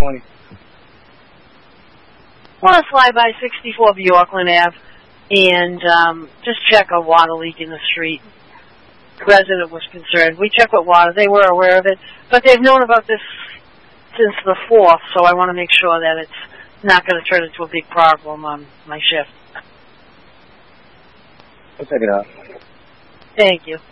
point? Want to fly by 64 Bjorkland Ave and just check a water leak in the street. The resident was concerned. We checked with water. They were aware of it, but they've known about this since the 4th, so I want to make sure that it's not going to turn into a big problem on my shift. I'll check it out. Thank you.